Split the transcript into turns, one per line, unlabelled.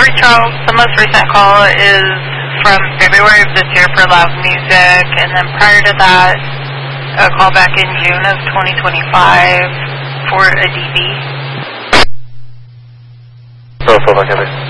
Charles. The most recent call is from February of this year for loud music, and then prior to that, a call back in June of 2025 for a DV.
So,